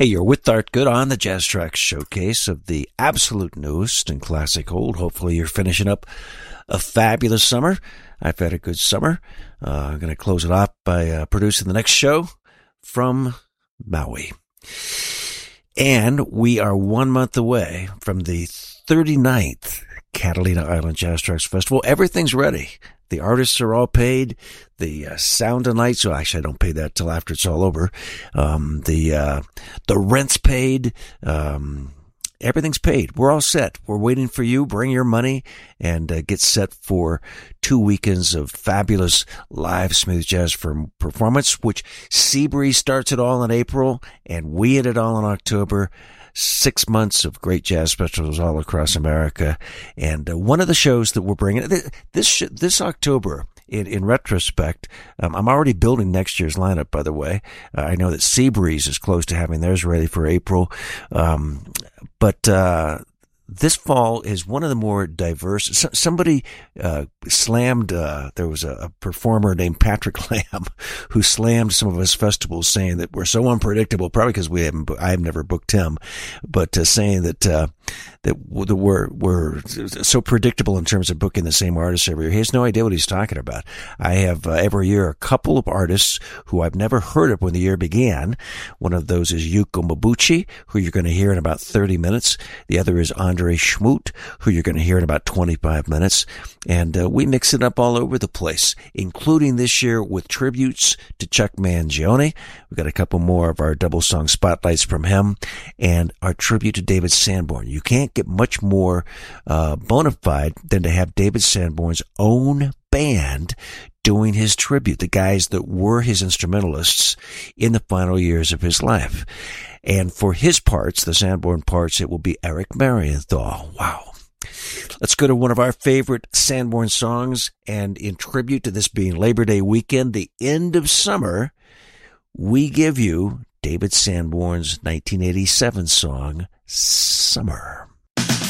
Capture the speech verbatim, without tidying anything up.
Hey, you're with Art Good on the Jazz Track Showcase of the absolute newest and classic old. Hopefully you're finishing up a fabulous summer. I've had a good summer. Uh, I'm going to close it off by uh, producing the next show from Maui. And we are one month away from the thirty-ninth Catalina Island Jazz Tracks Festival. Everything's ready. The artists are all paid. The uh, sound and lights, so actually I don't pay that till after it's all over. Um, the, uh, the rent's paid. Um, everything's paid. We're all set. We're waiting for you. Bring your money and uh, get set for two weekends of fabulous live smooth jazz for performance, which Seabreeze starts it all in April and we hit it all in October. Six months of great jazz festivals all across America. And uh, one of the shows that we're bringing, this this October, in, in retrospect, um, I'm already building next year's lineup, by the way. Uh, I know that Seabreeze is close to having theirs ready for April. Um, but uh this fall is one of the more diverse. So, somebody uh, slammed, uh, there was a, a performer named Patrick Lamb who slammed some of his festivals saying that we're so unpredictable, probably because we haven't, I've never booked him, but uh, saying that, uh, that we're, we're so predictable in terms of booking the same artists every year. He has no idea what he's talking about. I have uh, every year a couple of artists who I've never heard of when the year began. One of those is Yuko Mabuchi, who you're going to hear in about thirty minutes. The other is Andre Schmut, who you're going to hear in about twenty-five minutes. And uh, we mix it up all over the place, including this year with tributes to Chuck Mangione. We've got a couple more of our double song spotlights from him and our tribute to David Sanborn. You can't get much more uh, bona fide than to have David Sanborn's own band doing his tribute, the guys that were his instrumentalists in the final years of his life. And for his parts, the Sanborn parts, it will be Eric Marienthal. Wow. Let's go to one of our favorite Sanborn songs. And in tribute to this being Labor Day weekend, the end of summer, we give you David Sanborn's nineteen eighty-seven song, Summer.